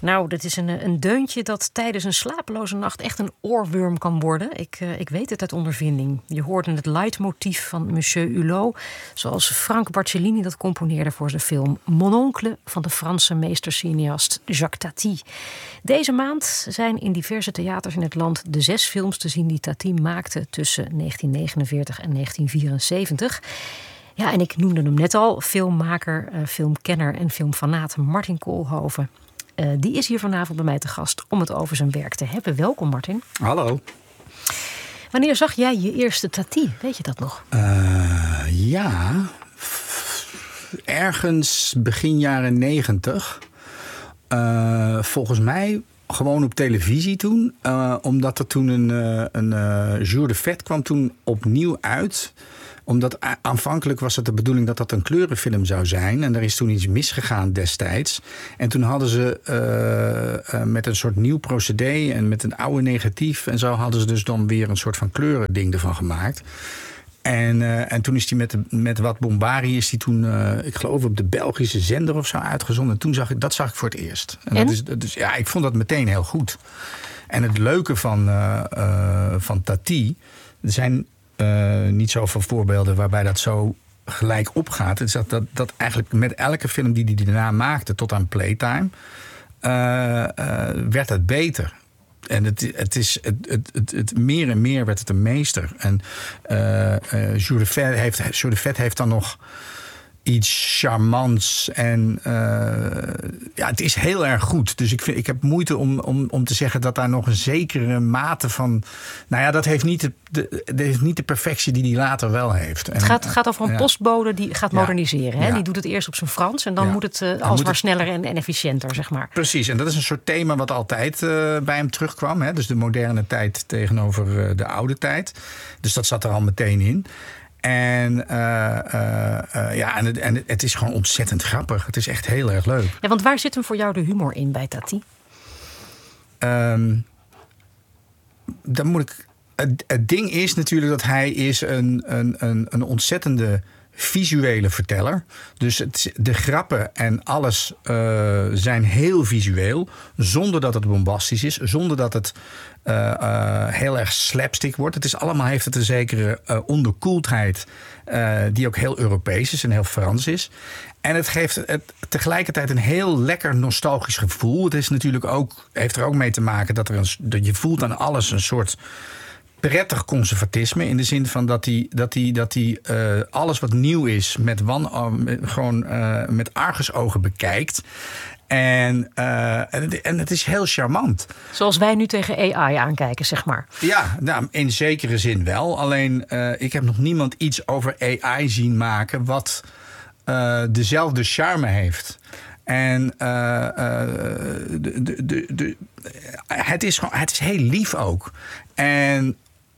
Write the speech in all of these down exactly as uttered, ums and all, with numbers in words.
Nou, dat is een, een deuntje dat tijdens een slapeloze nacht echt een oorworm kan worden. Ik, uh, ik weet het uit ondervinding. Je hoorde het leidmotief van Monsieur Hulot, zoals Frank Barcellini dat componeerde voor zijn film Mon Oncle van de Franse meestercineast Jacques Tati. Deze maand zijn in diverse theaters in het land de zes films te zien die Tati maakte tussen negentien negenenveertig en negentien vierenzeventig. Ja, en ik noemde hem net al, filmmaker, uh, filmkenner en filmfanaat Martin Koolhoven. Uh, die is hier vanavond bij mij te gast om het over zijn werk te hebben. Welkom, Martin. Hallo. Wanneer zag jij je eerste Tati? Weet je dat nog? Uh, ja, ergens begin jaren negentig. Uh, volgens mij gewoon op televisie toen. Uh, omdat er toen een, uh, een uh, Jour de Fête kwam toen opnieuw uit. Omdat aanvankelijk was het de bedoeling dat dat een kleurenfilm zou zijn. En er is toen iets misgegaan destijds. En toen hadden ze uh, uh, met een soort nieuw procedé en met een oude negatief en zo hadden ze dus dan weer een soort van kleurending ervan gemaakt. En, uh, en toen is die met, met wat bombari is die toen, uh, ik geloof op de Belgische zender of zo uitgezonden. En toen zag ik, dat zag ik voor het eerst. En, en? Dat is, dus ja, ik vond dat meteen heel goed. En het leuke van, uh, uh, van Tati, er zijn Uh, niet zoveel voorbeelden waarbij dat zo gelijk opgaat. Het is dat, dat, dat eigenlijk met elke film die hij daarna maakte tot aan Playtime, uh, uh, werd het beter. En het, het is het, het, het, het meer en meer werd het een meester. En uh, uh, Jour de Fête heeft, Jour de Fête heeft dan nog iets charmants. En uh, ja, het is heel erg goed. Dus ik, vind, ik heb moeite om, om, om te zeggen dat daar nog een zekere mate van. Nou ja, dat heeft niet de, de, dat heeft niet de perfectie die hij later wel heeft. Het gaat, gaat over een ja. postbode die gaat moderniseren. Hè? Ja. Die doet het eerst op zijn Frans en dan ja. moet het uh, alsmaar het... sneller en, en efficiënter, zeg maar. Precies, en dat is een soort thema wat altijd uh, bij hem terugkwam. Hè? Dus de moderne tijd tegenover uh, de oude tijd. Dus dat zat er al meteen in. En, uh, uh, uh, ja, en, het, en het is gewoon ontzettend grappig. Het is echt heel erg leuk. Ja, want waar zit hem voor jou de humor in bij Tati? Um, dan moet ik. Het, het ding is natuurlijk dat hij is een, een, een, een ontzettende visuele verteller. Dus het, de grappen en alles uh, zijn heel visueel. Zonder dat het bombastisch is. Zonder dat het uh, uh, heel erg slapstick wordt. Het is allemaal heeft het een zekere uh, onderkoeldheid. Uh, die ook heel Europees is en heel Frans is. En het geeft het tegelijkertijd een heel lekker nostalgisch gevoel. Het is natuurlijk ook, heeft er ook mee te maken dat er een, dat je voelt aan alles een soort prettig conservatisme. In de zin van dat hij, dat hij, dat hij uh, alles wat nieuw is met, wan, uh, met, gewoon, uh, met argusogen bekijkt. En, uh, en, het, en het is heel charmant. Zoals wij nu tegen A I aankijken, zeg maar. Ja, nou, in zekere zin wel. Alleen, uh, ik heb nog niemand iets over A I zien maken wat uh, dezelfde charme heeft. En uh, uh, de, de, de, de, het, is gewoon, het is heel lief ook. En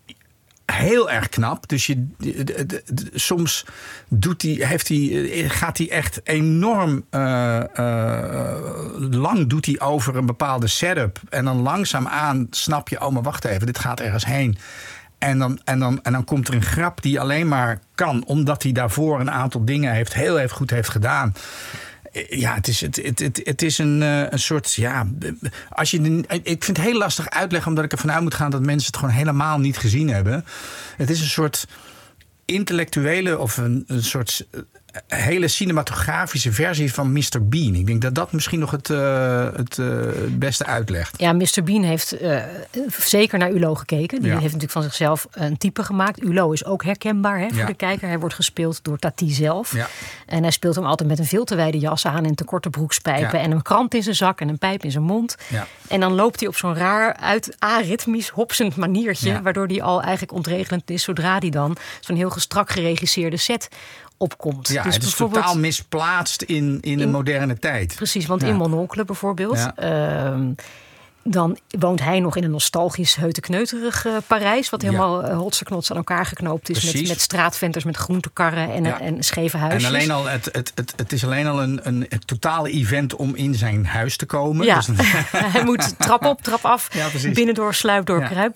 heel erg knap. Dus je, de, de, de, soms doet hij, heeft hij, gaat hij echt enorm uh, uh, lang doet hij over een bepaalde setup. En dan langzaamaan snap je, oh maar wacht even, dit gaat ergens heen. En dan, en, dan, en dan komt er een grap die alleen maar kan, omdat hij daarvoor een aantal dingen heeft, heel even goed heeft gedaan. Ja, het is, het, het, het, het is een, een soort. Ja, als je, ik vind het heel lastig uitleggen, omdat ik ervan uit moet gaan dat mensen het gewoon helemaal niet gezien hebben. Het is een soort intellectuele of een, een soort hele cinematografische versie van mister Bean. Ik denk dat dat misschien nog het, uh, het, uh, het beste uitlegt. Ja, mister Bean heeft uh, zeker naar Hulot gekeken. Die ja. heeft natuurlijk van zichzelf een type gemaakt. Hulot is ook herkenbaar hè, voor ja. de kijker. Hij wordt gespeeld door Tati zelf. Ja. En hij speelt hem altijd met een veel te wijde jas aan en te korte broekspijpen. Ja. En een krant in zijn zak en een pijp in zijn mond. Ja. En dan loopt hij op zo'n raar, uit aritmisch, hopsend maniertje. Ja. Waardoor hij al eigenlijk ontregelend is zodra hij dan zo'n heel strak geregisseerde set opkomt. Ja, dus het is totaal misplaatst in, in, in de moderne tijd. Precies, want ja. in Mon Oncle bijvoorbeeld. Ja. Uh, dan woont hij nog in een nostalgisch heutekneuterig uh, Parijs. Wat helemaal ja. uh, hotseknots aan elkaar geknoopt is. Met, met straatventers, met groentekarren en, ja. en scheve huisjes. En alleen al, het, het, het, het is alleen al een, een, een totale event om in zijn huis te komen. Ja. Dus hij moet trap op, trap af. Ja, binnendoor, sluipdoor, ja. kruipdoor. Ja.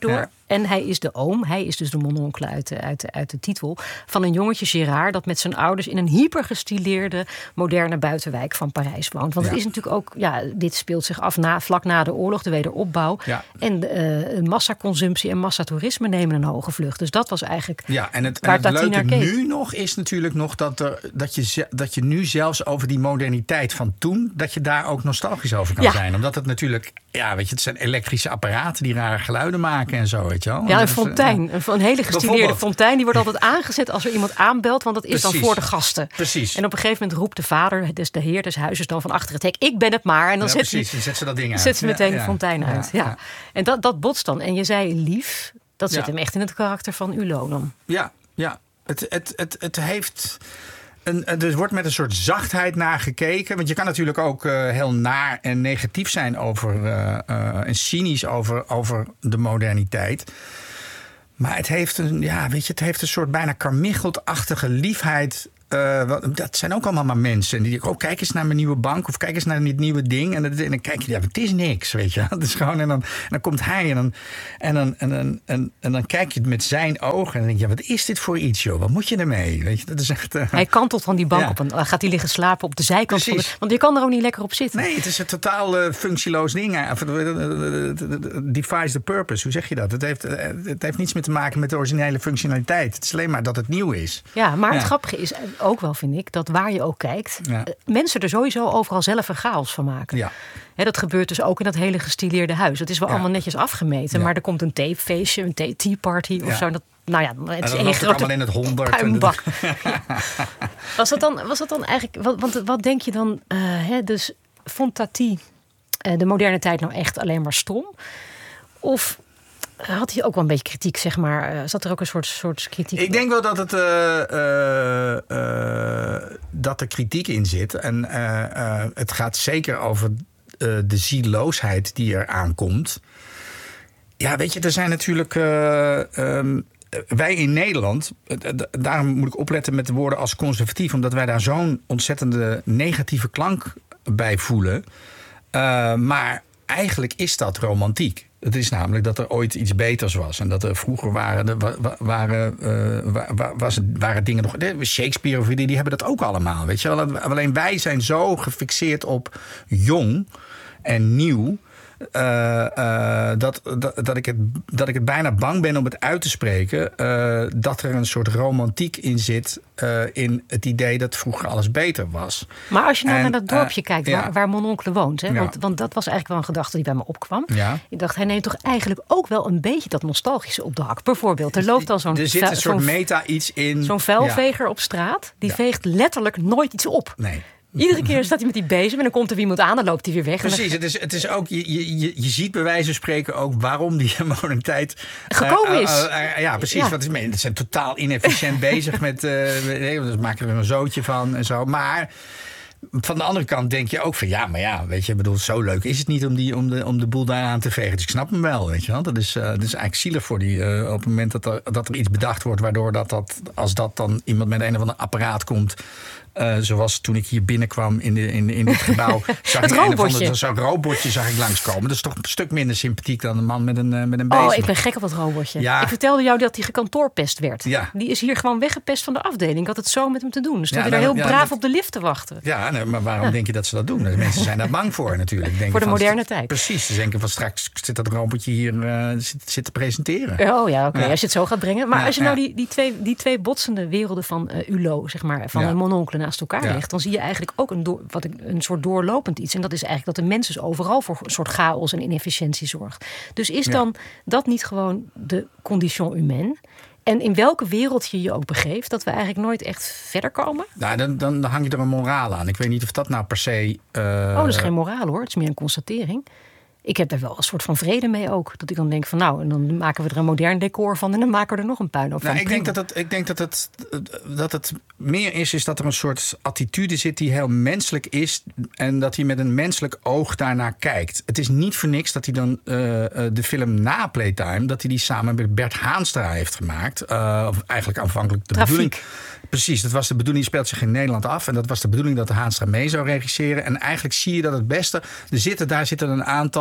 En hij is de oom, hij is dus de mononcle uit de, uit de, uit de titel... van een jongetje Gérard dat met zijn ouders... in een hypergestileerde, moderne buitenwijk van Parijs woont. Want ja. het is natuurlijk ook... ja, dit speelt zich af na, vlak na de oorlog, de wederopbouw. Ja. En uh, massaconsumptie en massatoerisme nemen een hoge vlucht. Dus dat was eigenlijk ja, en het, waar en het leuke nu nog is natuurlijk nog... dat, er, dat, je, dat je nu zelfs over die moderniteit van toen... dat je daar ook nostalgisch over kan ja. zijn. Omdat het natuurlijk... ja, weet je, het zijn elektrische apparaten die rare geluiden maken en zo, weet je wel. Ja, een fontein. Een, een hele gestileerde fontein. Die wordt altijd aangezet als er iemand aanbelt, want dat is Precies. dan voor de gasten. Precies. En op een gegeven moment roept de vader, dus de heer des huizes dan van achter het hek, ik ben het maar. En dan ja, zet, precies. Dan zet ze dat ding uit. Zet ze meteen ja, de fontein ja, uit. Ja. Ja. En dat, dat botst dan. En je zei lief, dat zit ja. hem echt in het karakter van Hulot dan. Ja, ja. Het, het, het, het heeft... Een, er wordt met een soort zachtheid naar gekeken. Want je kan natuurlijk ook uh, heel naar en negatief zijn over... Uh, uh, en cynisch over, over de moderniteit. Maar het heeft een, ja, weet je, het heeft een soort bijna karmicheldachtige liefheid... Uh, dat zijn ook allemaal maar mensen. En die denken, oh, kijk eens naar mijn nieuwe bank. Of kijk eens naar dit nieuwe ding. En dan, en dan kijk je, ja, het is niks, weet je. Het is gewoon, en, dan, en dan komt hij en dan, en, dan, en, dan, en, en dan kijk je het met zijn ogen. En dan denk je, ja, wat is dit voor iets, joh? Wat moet je ermee? Weet je, dat is echt... Uh... Hij kantelt van die bank ja. op. En dan gaat hij liggen slapen op de zijkant. Van de, want je kan er ook niet lekker op zitten. Nee, het is een totaal uh, functieloos ding. Defies the purpose. Hoe zeg je dat? Het heeft, uh, het heeft niets meer te maken met de originele functionaliteit. Het is alleen maar dat het nieuw is. Ja, maar ja. het grappige is... ook wel, vind ik, dat waar je ook kijkt... Ja. mensen er sowieso overal zelf een chaos van maken. Ja. He, dat gebeurt dus ook in dat hele gestileerde huis. Het is wel ja. allemaal netjes afgemeten... Ja. maar er komt een theefeestje, een thee, tea party of ja. zo. Dat, nou ja, het is en dan één grote allemaal in het honderd. puinbak. ja. was, dat dan, was dat dan eigenlijk... Wat, want wat denk je dan... Uh, hè, dus vond Tati uh, de moderne tijd nou echt alleen maar stom? Of... had hij ook wel een beetje kritiek, zeg maar? Uh, zat er ook een soort, soort kritiek? Ik denk wel dat, het, uh, uh, uh, dat er kritiek in zit. En uh, uh, het gaat zeker over uh, de zieloosheid die er aankomt. Ja, weet je, er zijn natuurlijk... Uh, um, wij in Nederland, daarom moet ik opletten met de woorden als conservatief... omdat wij daar zo'n ontzettende negatieve klank bij voelen. Uh, maar eigenlijk is dat romantiek. Het is namelijk dat er ooit iets beters was. En dat er vroeger waren, waren, uh, was het, waren dingen nog... Shakespeare of die, die hebben dat ook allemaal. Weet je wel? Alleen wij zijn zo gefixeerd op jong en nieuw... Uh, uh, dat, dat, dat, ik het, dat ik het bijna bang ben om het uit te spreken... Uh, dat er een soort romantiek in zit... Uh, in het idee dat vroeger alles beter was. Maar als je nou en, naar dat dorpje uh, kijkt waar, ja. waar Mononcle woont... Hè, ja. want, want dat was eigenlijk wel een gedachte die bij me opkwam. Ja. Ik dacht, hij neemt toch eigenlijk ook wel een beetje dat nostalgische op de hak. Bijvoorbeeld, er loopt dan zo'n... Er zit een soort meta iets in. Zo'n vuilveger ja. op straat, die ja. veegt letterlijk nooit iets op. Nee. Iedere keer staat hij met die bezem en dan komt er iemand aan, dan loopt hij weer weg. Precies, dan... het, is, het is ook, je, je, je ziet bij wijze van spreken ook waarom die moderniteit gekomen uh, is. Uh, uh, uh, ja, precies. Ja. Wat is mee? Ze zijn totaal inefficiënt bezig met, uh, we maken er een zootje van en zo. Maar van de andere kant denk je ook van ja, maar ja, weet je, bedoel, zo leuk is het niet om, die, om, de, om de boel daar aan te vegen. Dus ik snap hem wel, weet je wel. Dat is, uh, dat is eigenlijk zielig voor die, uh, op het moment dat er, dat er iets bedacht wordt, waardoor dat, dat, als dat dan iemand met een of ander apparaat komt. Uh, zoals toen ik hier binnenkwam in, de, in, in dit gebouw. Zag het ik robotje. Een zo'n robotje zag ik langskomen. Dat is toch een stuk minder sympathiek dan een man met een, uh, met een bezem. Oh, ik ben gek op dat robotje. Ja. Ik vertelde jou dat hij gekantoorpest werd. Ja. Die is hier gewoon weggepest van de afdeling. Ik had het zo met hem te doen. Dus stond ja, hij daar heel ja, braaf dat... op de lift te wachten. Ja, nee, maar waarom ja. denk je dat ze dat doen? De mensen zijn daar bang voor natuurlijk. Denken voor de van, moderne tijd. Precies. Ze denken van straks zit dat robotje hier uh, zit, zit te presenteren. Oh ja, oké. Okay. Ja. Als je het zo gaat brengen. Maar ja, als je nou ja. die, die, twee, die twee botsende werelden van uh, Hulot, zeg maar, van ja. een mononcle naast elkaar ja. legt, dan zie je eigenlijk ook een, door, wat een, een soort doorlopend iets. En dat is eigenlijk dat de mens dus overal voor een soort chaos en inefficiëntie zorgt. Dus is ja. dan dat niet gewoon de condition humaine? En in welke wereld je je ook begeeft, dat we eigenlijk nooit echt verder komen? Nou, dan, dan hang je er een moraal aan. Ik weet niet of dat nou per se... Uh... Oh, dat is geen moraal hoor. Het is meer een constatering. Ik heb daar wel een soort van vrede mee ook. Dat ik dan denk van nou, en dan maken we er een modern decor van en dan maken we er nog een puinhoop van. Nou, ik denk dat het, ik denk dat het, dat het meer is, is dat er een soort attitude zit die heel menselijk is en dat hij met een menselijk oog daarnaar kijkt. Het is niet voor niks dat hij dan uh, de film na Playtime, dat hij die samen met Bert Haanstra heeft gemaakt. Uh, of eigenlijk aanvankelijk de Trafiek. bedoeling. Precies, dat was de bedoeling. Die speelt zich in Nederland af. En dat was de bedoeling dat de Haanstra mee zou regisseren. En eigenlijk zie je dat het beste... Er zitten, daar zitten een aantal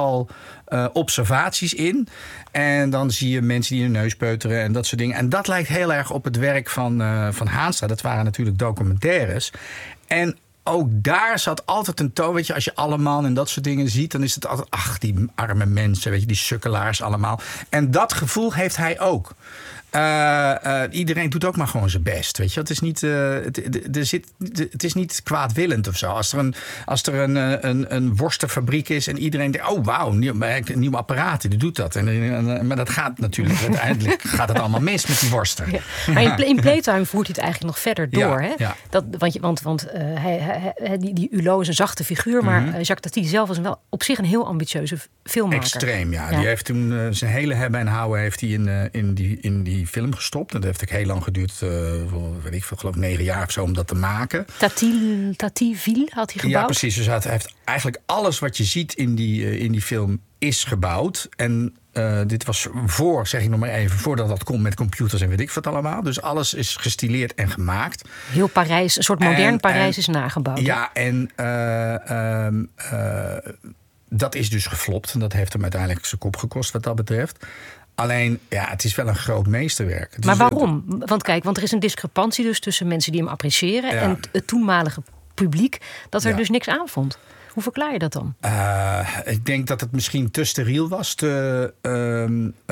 aantal uh, observaties in. En dan zie je mensen die hun neus peuteren en dat soort dingen. En dat lijkt heel erg op het werk van, uh, van Haanstra. Dat waren natuurlijk documentaires. En ook daar zat altijd een toon. Weet je, als je allemaal en dat soort dingen ziet, dan is het altijd, ach, die arme mensen, weet je, die sukkelaars allemaal. En dat gevoel heeft hij ook. Uh, uh, iedereen doet ook maar gewoon zijn best, weet je. Het is niet, uh, het, er zit, het is niet kwaadwillend of zo. Als er een, als er een, een, een worstenfabriek is en iedereen denkt, oh wauw, nieuw, een nieuw apparaat, die doet dat. En, en, maar dat gaat natuurlijk, uiteindelijk gaat het allemaal mis met die worsten. Ja. Maar in, in Playtime voert hij het eigenlijk nog verder door. Ja, hè? ja. Dat, want want, want uh, hij, hij, hij, die, die Hulot is een zachte figuur, maar mm-hmm. Jacques Tati zelf was een wel op zich een heel ambitieuze filmmaker. Extreem, ja. ja. Die heeft toen uh, zijn hele hebben en houden heeft hij in, uh, in, die, in die film gestopt. Dat heeft ook heel lang geduurd, uh, voor, weet ik veel, geloof negen jaar of zo om dat te maken. Tati, Tativille had hij gebouwd? Ja, precies. Dus hij heeft eigenlijk alles wat je ziet in die, uh, in die film is gebouwd. En uh, dit was voor, zeg ik nog maar even, voordat dat kon met computers en weet ik wat allemaal. Dus alles is gestileerd en gemaakt. Heel Parijs, een soort modern en, Parijs en, is nagebouwd. Ja, en uh, um, uh, dat is dus geflopt. En dat heeft hem uiteindelijk zijn kop gekost wat dat betreft. Alleen, ja, het is wel een groot meesterwerk. Het maar is, waarom? Want kijk, want er is een discrepantie dus tussen mensen die hem appreciëren... Ja. en het, het toenmalige publiek dat er ja. dus niks aan vond. Hoe verklaar je dat dan? Uh, ik denk dat het misschien te steriel was. Te, uh,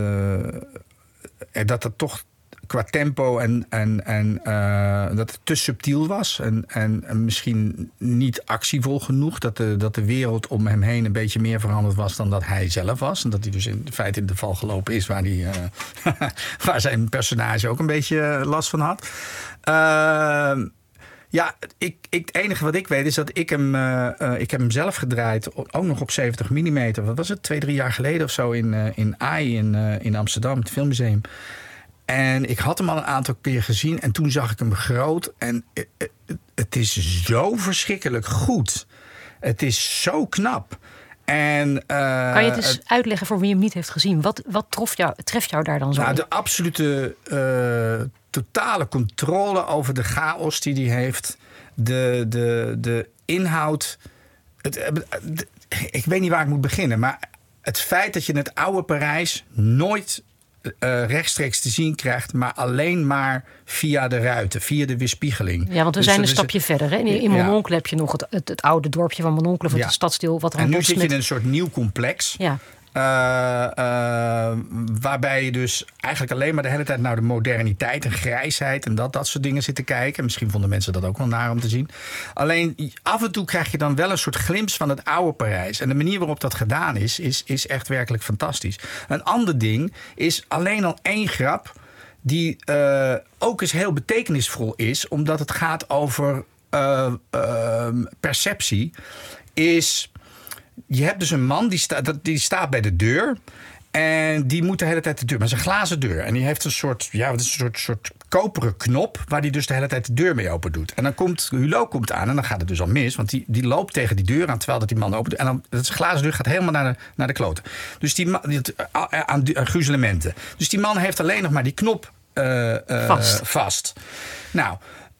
uh, dat het toch qua tempo en, en, en uh, dat het te subtiel was. En, en, en misschien niet actievol genoeg. Dat de, dat de wereld om hem heen een beetje meer veranderd was dan dat hij zelf was. En dat hij dus in feite in de val gelopen is waar, die, uh, waar zijn personage ook een beetje last van had. Uh, Ja, ik, ik, het enige wat ik weet is dat ik hem, uh, uh, ik heb hem zelf gedraaid, ook nog op zeventig millimeter. Wat was het? Twee, drie jaar geleden of zo in, uh, in A I in, uh, in Amsterdam, het filmmuseum. En ik had hem al een aantal keer gezien en toen zag ik hem groot. En uh, uh, het is zo verschrikkelijk goed. Het is zo knap. En, uh, kan je het eens uitleggen voor wie hem niet heeft gezien? Wat, wat trof jou, treft jou daar dan zo nou, in? De absolute uh, totale controle over de chaos die hij heeft. De, de, de inhoud. Het, het, ik weet niet waar ik moet beginnen. Maar het feit dat je het oude Parijs nooit uh, rechtstreeks te zien krijgt. Maar alleen maar via de ruiten, via de weerspiegeling. Ja, want we dus zijn een het, stapje verder. Hè? In, in ja. Mononcle heb je nog het, het, het oude dorpje van Mononcle. Of het ja. stadsdeel. Wat er en nu zit je met... in een soort nieuw complex. Ja. Uh, uh, waarbij je dus eigenlijk alleen maar de hele tijd naar de moderniteit en grijsheid en dat, dat soort dingen zit te kijken. Misschien vonden mensen dat ook wel naar om te zien. Alleen af en toe krijg je dan wel een soort glimp van het oude Parijs. En de manier waarop dat gedaan is, is, is echt werkelijk fantastisch. Een ander ding is alleen al één grap die uh, ook eens heel betekenisvol is, omdat het gaat over uh, uh, perceptie, is... Je hebt dus een man die, sta, die staat bij de deur. En die moet de hele tijd de deur. Maar het is een glazen deur. En die heeft een soort, ja, een soort, soort koperen knop. Waar die dus de hele tijd de deur mee open doet. En dan komt Hulot komt aan. En dan gaat het dus al mis. Want die, die loopt tegen die deur aan. Terwijl dat die man open doet. En dan het glazen deur gaat helemaal naar de, naar de kloten. Dus die man. Aan, aan, aan gruzelementen. Dus die man heeft alleen nog maar die knop uh, uh, vast. vast. Nou.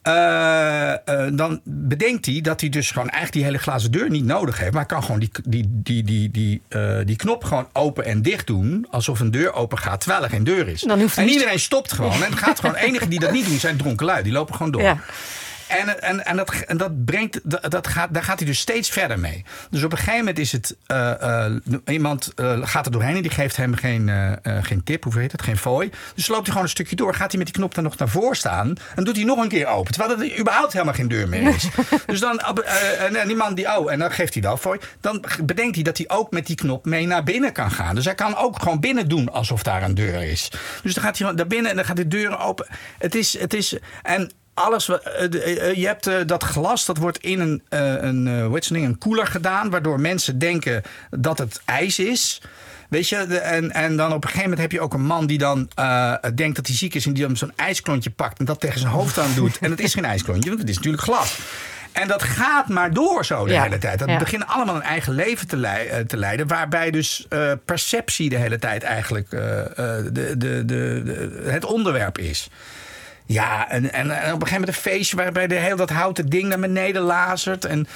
Uh, uh, dan bedenkt hij dat hij dus gewoon eigenlijk die hele glazen deur niet nodig heeft. Maar hij kan gewoon die, die, die, die, die, uh, die knop gewoon open en dicht doen. Alsof een deur open gaat terwijl er geen deur is. En iedereen niet... stopt gewoon. En het gaat gewoon. De enigen die dat niet doen zijn dronken lui. Die lopen gewoon door. Ja. En, en, en, dat, en dat brengt, dat gaat, daar gaat hij dus steeds verder mee. Dus op een gegeven moment is het uh, uh, iemand uh, gaat er doorheen en die geeft hem geen, uh, uh, geen tip, hoe heet het, geen fooi. Dus loopt hij gewoon een stukje door, gaat hij met die knop dan nog naar voren staan en doet hij nog een keer open, terwijl er überhaupt helemaal geen deur meer is. Dus dan uh, en die man die oh en dan geeft hij dat fooi, dan bedenkt hij dat hij ook met die knop mee naar binnen kan gaan. Dus hij kan ook gewoon binnen doen alsof daar een deur is. Dus dan gaat hij naar binnen en dan gaat de deur open. Het is, het is en alles, je hebt dat glas, dat wordt in een, een, een, een koeler gedaan, waardoor mensen denken dat het ijs is. Weet je, en, en dan op een gegeven moment heb je ook een man die dan uh, denkt dat hij ziek is en die dan zo'n ijsklontje pakt en dat tegen zijn hoofd aan doet. En het is geen ijsklontje, want het is natuurlijk glas. En dat gaat maar door zo de ja, hele tijd. Dat ja. begint allemaal een eigen leven te, lei- te leiden. Waarbij dus uh, perceptie de hele tijd eigenlijk uh, de, de, de, de, het onderwerp is. Ja, en, en, en op een gegeven moment een feestje waarbij de heel dat houten ding naar beneden lazert. En,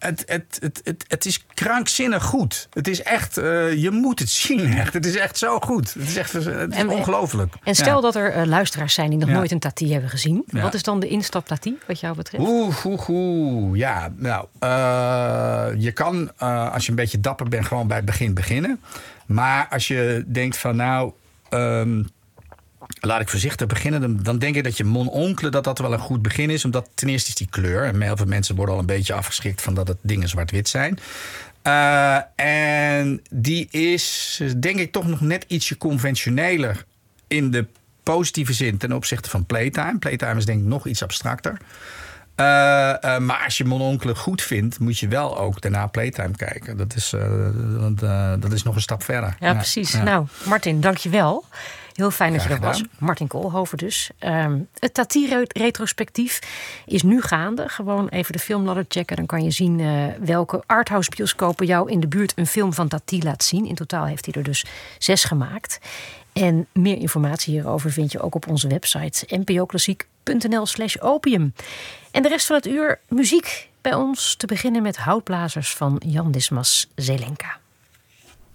het, het, het, het, het is krankzinnig goed. Het is echt, uh, je moet het zien echt. Het is echt zo goed. Het is echt het is en, ongelooflijk. En stel ja. dat er uh, luisteraars zijn die nog ja. nooit een tati hebben gezien. Ja. Wat is dan de instap-tati wat jou betreft? Oeh, oeh, oeh. Ja, nou, uh, je kan uh, als je een beetje dapper bent gewoon bij het begin beginnen. Maar als je denkt van nou... Um, laat ik voorzichtig beginnen. Dan, dan denk ik dat je Mon Oncle dat dat wel een goed begin is. Omdat ten eerste is die kleur. En heel veel mensen worden al een beetje afgeschrikt van dat het dingen zwart-wit zijn. Uh, en die is denk ik toch nog net ietsje conventioneler in de positieve zin ten opzichte van Playtime. Playtime is denk ik nog iets abstracter. Uh, uh, maar als je Mon Oncle goed vindt, moet je wel ook daarna Playtime kijken. Dat is, uh, want, uh, dat is nog een stap verder. Ja, ja. precies. Ja. Nou, Martin, dank je wel. Heel fijn dat je er was. Martin Koolhoven dus. Um, het Tati-retrospectief is nu gaande. Gewoon even de filmladder checken. Dan kan je zien uh, welke arthouse bioscopen jou in de buurt een film van Tati laat zien. In totaal heeft hij er dus zes gemaakt. En meer informatie hierover vind je ook op onze website n p o klassiek punt n l slash opium. En de rest van het uur muziek bij ons. Te beginnen met Houtblazers van Jan Dismas Zelenka.